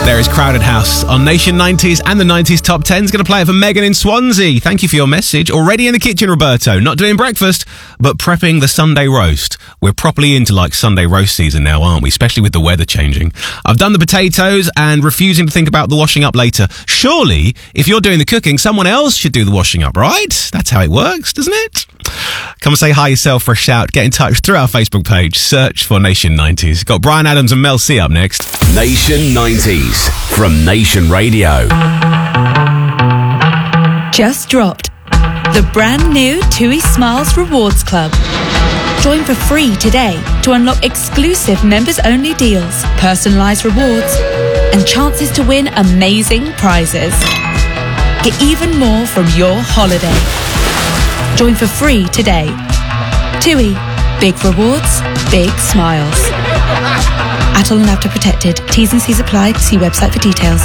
There is Crowded House on Nation 90s and the 90s Top 10's going to play it for Megan in Swansea. Thank you for your message. Already in the kitchen, Roberto. Not doing breakfast, but prepping the Sunday roast. We're properly into like Sunday roast season now, aren't we? Especially with the weather changing. I've done the potatoes and refusing to think about the washing up later. Surely, if you're doing the cooking, someone else should do the washing up, right? That's how it works, doesn't it? Come and say hi yourself for a shout. Get in touch through our Facebook page. Search for Nation 90s. Got Brian Adams and Mel C up next. Nation 90s from Nation Radio. Just dropped the brand new TUI Smiles Rewards Club. Join for free today to unlock exclusive members-only deals, personalised rewards, and chances to win amazing prizes. Get even more from your holiday. Join for free today. TUI. Big rewards, big smiles. At all and after protected. T's and C's apply. See website for details.